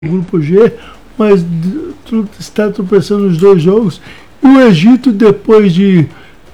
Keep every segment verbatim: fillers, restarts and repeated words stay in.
Grupo G, mas está tropeçando nos dois jogos. E o Egito, depois de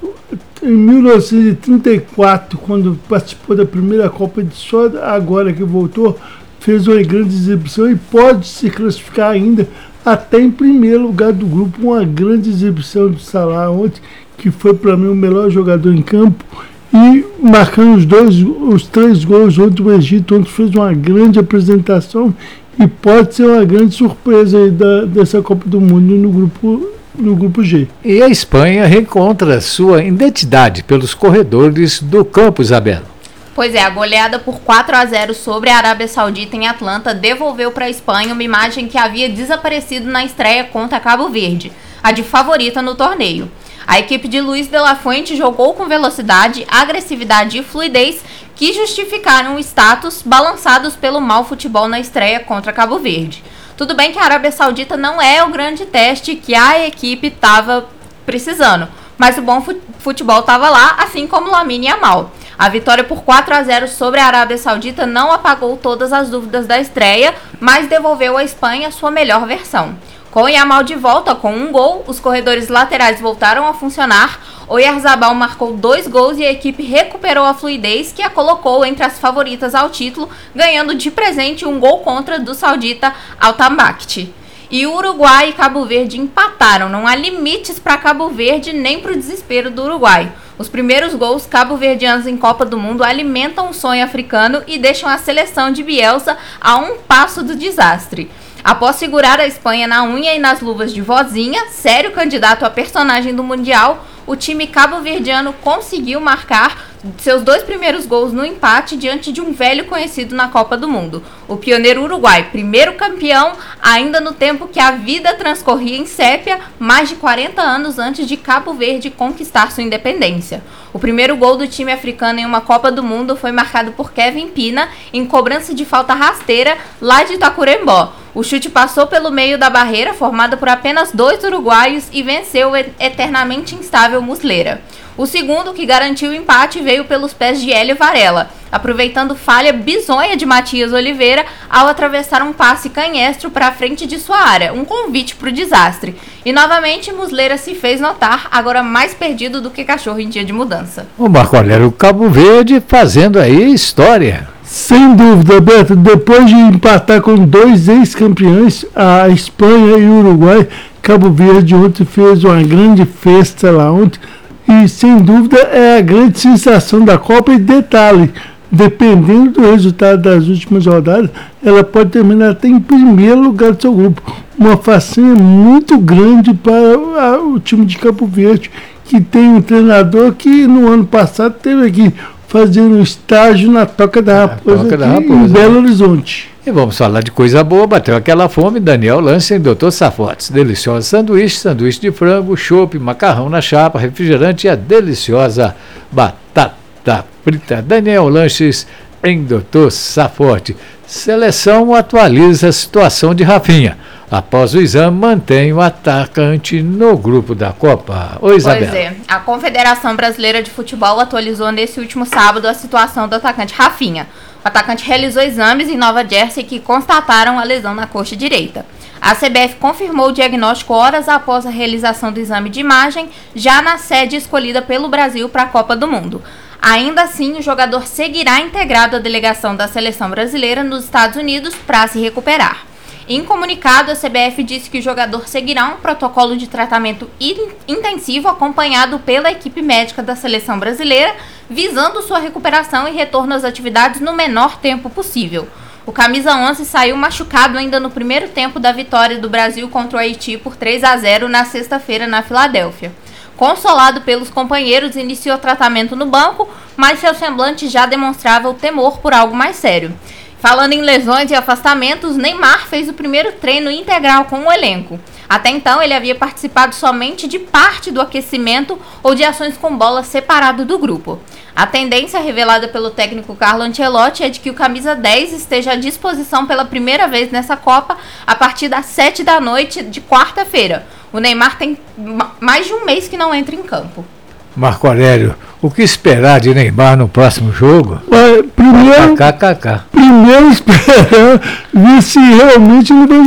em mil novecentos e trinta e quatro, quando participou da primeira Copa de só agora que voltou, fez uma grande exibição e pode se classificar ainda até em primeiro lugar do grupo. Uma grande exibição do Salah ontem, que foi para mim o melhor jogador em campo, e marcando os dois, os três gols ontem. O Egito ontem fez uma grande apresentação e pode ser uma grande surpresa aí da, dessa Copa do Mundo no grupo, no grupo G. E a Espanha reencontra sua identidade pelos corredores do campo, Isabela. Pois é, a goleada por quatro a zero sobre a Arábia Saudita em Atlanta devolveu para a Espanha uma imagem que havia desaparecido na estreia contra Cabo Verde, a de favorita no torneio. A equipe de Luis de la Fuente jogou com velocidade, agressividade e fluidez que justificaram o status balançados pelo mau futebol na estreia contra Cabo Verde. Tudo bem que a Arábia Saudita não é o grande teste que a equipe estava precisando, mas o bom futebol estava lá, assim como Lamine Yamal. A vitória por quatro a zero sobre a Arábia Saudita não apagou todas as dúvidas da estreia, mas devolveu à Espanha sua melhor versão. Com o Yamal de volta com um gol, os corredores laterais voltaram a funcionar, Oyarzabal marcou dois gols e a equipe recuperou a fluidez que a colocou entre as favoritas ao título, ganhando de presente um gol contra do saudita Altambakhti. E Uruguai e Cabo Verde empataram, não há limites para Cabo Verde nem para o desespero do Uruguai. Os primeiros gols cabo-verdianos em Copa do Mundo alimentam o sonho africano e deixam a seleção de Bielsa a um passo do desastre. Após segurar a Espanha na unha e nas luvas de vozinha, sério candidato a personagem do Mundial, o time cabo-verdiano conseguiu marcar seus dois primeiros gols no empate diante de um velho conhecido na Copa do Mundo, o pioneiro Uruguai, primeiro campeão ainda no tempo que a vida transcorria em sépia, mais de quarenta anos antes de Cabo Verde conquistar sua independência. O primeiro gol do time africano em uma Copa do Mundo foi marcado por Kevin Pina em cobrança de falta rasteira lá de Tacuarembó. O chute passou pelo meio da barreira, formada por apenas dois uruguaios, e venceu o eternamente instável Muslera. O segundo, que garantiu o empate, veio pelos pés de Hélio Varela, aproveitando falha bizonha de Matias Oliveira ao atravessar um passe canhestro para a frente de sua área, um convite para o desastre. E novamente Muslera se fez notar, agora mais perdido do que cachorro em dia de mudança. O Marco Aurélio, Cabo Verde fazendo aí história. Sem dúvida, Beto, depois de empatar com dois ex-campeões, a Espanha e o Uruguai, Cabo Verde ontem fez uma grande festa lá ontem. E, sem dúvida, é a grande sensação da Copa. E detalhe, dependendo do resultado das últimas rodadas, ela pode terminar até em primeiro lugar do seu grupo. Uma façanha muito grande para o time de Cabo Verde, que tem um treinador que no ano passado teve aqui fazendo estágio na Toca da Raposa, Toca da Raposa em Belo Horizonte. E vamos falar de coisa boa, bateu aquela fome, Daniel Lancer, doutor Safotes. Deliciosa sanduíche, sanduíche de frango, chopp, macarrão na chapa, refrigerante e a deliciosa batata frita. Daniel Lanches em doutor Safote. Seleção atualiza a situação de Rafinha. Após o exame, mantém o atacante no grupo da Copa. Oi, Isabela. Pois é, a Confederação Brasileira de Futebol atualizou nesse último sábado a situação do atacante Rafinha. O atacante realizou exames em Nova Jersey que constataram a lesão na coxa direita. A C B F confirmou o diagnóstico horas após a realização do exame de imagem, já na sede escolhida pelo Brasil para a Copa do Mundo. Ainda assim, o jogador seguirá integrado à delegação da seleção brasileira nos Estados Unidos para se recuperar. Em comunicado, a C B F disse que o jogador seguirá um protocolo de tratamento intensivo acompanhado pela equipe médica da seleção brasileira, visando sua recuperação e retorno às atividades no menor tempo possível. O camisa onze saiu machucado ainda no primeiro tempo da vitória do Brasil contra o Haiti por três a zero na sexta-feira na Filadélfia. Consolado pelos companheiros, iniciou tratamento no banco, mas seu semblante já demonstrava o temor por algo mais sério. Falando em lesões e afastamentos, Neymar fez o primeiro treino integral com o elenco. Até então, ele havia participado somente de parte do aquecimento ou de ações com bola separado do grupo. A tendência revelada pelo técnico Carlo Ancelotti é de que o camisa dez esteja à disposição pela primeira vez nessa Copa a partir das sete da noite de quarta-feira. O Neymar tem mais de um mês que não entra em campo. Marco Aurélio, o que esperar de Neymar no próximo jogo? Primeiro, K K K. primeiro esperar ver se realmente ele vai